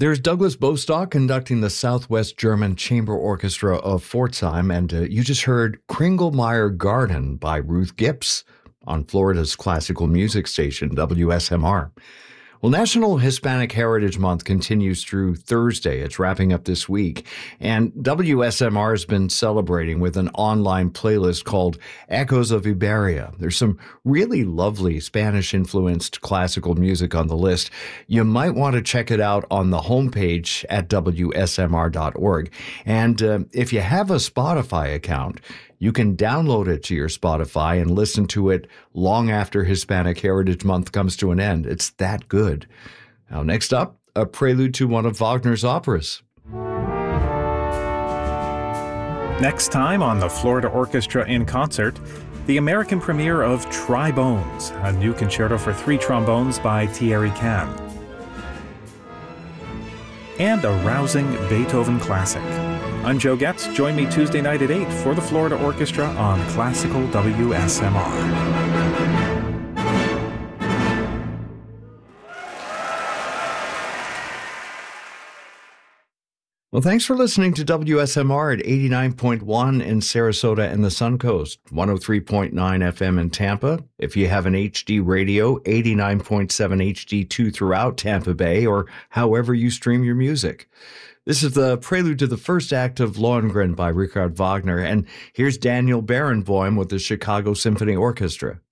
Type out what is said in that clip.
There's Douglas Bostock conducting the Southwest German Chamber Orchestra of Pforzheim, and you just heard Kringelmeyer Garden by Ruth Gips on Florida's classical music station, WSMR. Well, National Hispanic Heritage Month continues through Thursday. It's wrapping up this week. And WSMR has been celebrating with an online playlist called Echoes of Iberia. There's some really lovely Spanish-influenced classical music on the list. You might want to check it out on the homepage at WSMR.org. And if you have a Spotify account, you can download it to your Spotify and listen to it long after Hispanic Heritage Month comes to an end. It's that good. Now, next up, a prelude to one of Wagner's operas. Next time on the Florida Orchestra in Concert, the American premiere of Tri-Bones, a new concerto for 3 trombones by Thierry Kahn. And a rousing Beethoven classic. I'm Joe Getz. Join me Tuesday night at 8 for the Florida Orchestra on Classical WSMR. Well, thanks for listening to WSMR at 89.1 in Sarasota and the Suncoast, 103.9 FM in Tampa. If you have an HD radio, 89.7 HD2 throughout Tampa Bay, or however you stream your music. This is the prelude to the first act of Lohengrin by Richard Wagner, and here's Daniel Barenboim with the Chicago Symphony Orchestra.